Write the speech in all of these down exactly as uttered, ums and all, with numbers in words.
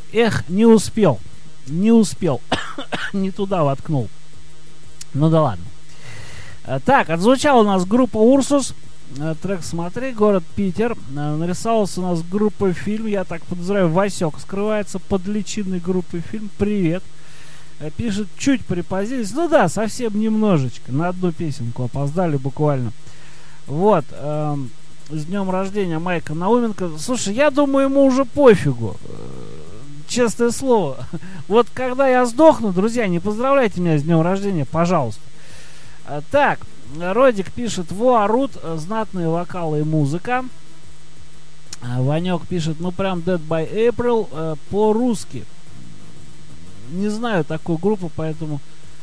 Эх, не успел. Не успел. Не туда воткнул. Ну да ладно. Так, отзвучала у нас группа Урсус. Трек «Смотри», город Питер. Нарисовалась у нас группа «Фильм». Я так подозреваю, Васек скрывается под личиной группы «Фильм». Привет. Пишет, чуть припозднились. Ну да, совсем немножечко. На одну песенку опоздали буквально. Вот. Э, с днем рождения Майка Науменко. Слушай, я думаю, ему уже пофигу. Честное слово. Вот когда я сдохну, друзья, не поздравляйте меня с днем рождения, пожалуйста. Так, Родик пишет, во, орут знатные вокалы и музыка. Ванек пишет, ну прям Dead by April э, по-русски. Не знаю такую группу, поэтому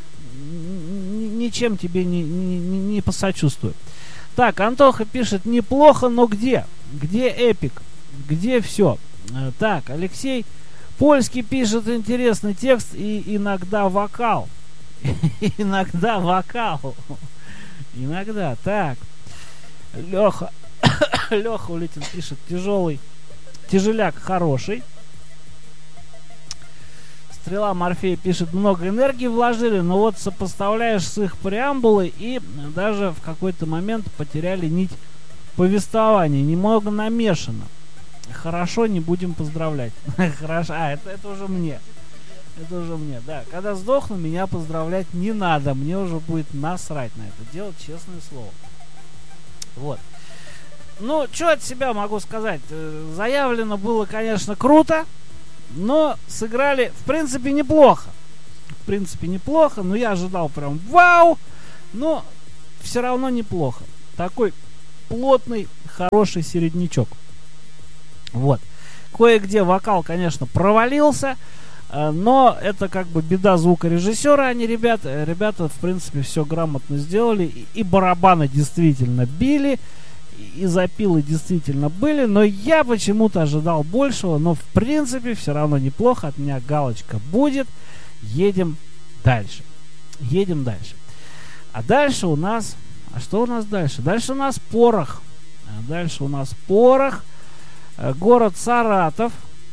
ничем тебе не, не, не, не посочувствую. Так, Антоха пишет, неплохо, но где? Где эпик? Где все? Так, Алексей Польский пишет интересный текст и иногда вокал. Иногда вокал. Иногда. Так. Леха. Леха Улитин пишет, тяжелый. Тяжеляк хороший. Стрела Морфея пишет, много энергии вложили, но вот сопоставляешь с их преамбулой и даже в какой-то момент потеряли нить повествования. Немного намешано. Хорошо, не будем поздравлять. Хорошо. А, это, это уже мне. Это уже мне, да. Когда сдохну, меня поздравлять не надо. Мне уже будет насрать на это дело, честное слово. Вот. Ну, что от себя могу сказать? Заявлено было, конечно, круто. Но сыграли, в принципе, неплохо. В принципе, неплохо. Но я ожидал прям вау. Но все равно неплохо. Такой плотный, хороший середнячок. Вот. Кое-где вокал, конечно, провалился. Но это как бы беда звукорежиссера, а не ребят. Ребята, в принципе, все грамотно сделали. И, и барабаны действительно били. И запилы действительно были, но я почему-то ожидал большего, но в принципе все равно неплохо, от меня галочка будет. Едем дальше. Едем дальше. А дальше у нас... А что у нас дальше? Дальше у нас Порох. Дальше у нас Порох. Город Саратов.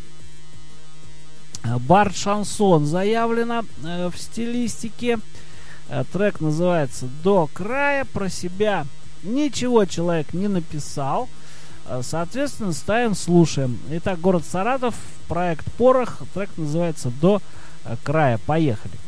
Бар Шансон заявлено э, в стилистике. Э, трек называется «До края». Про себя ничего человек не написал. Соответственно, ставим, слушаем. Итак, город Саратов, проект Порох. Трек называется «До края». Поехали.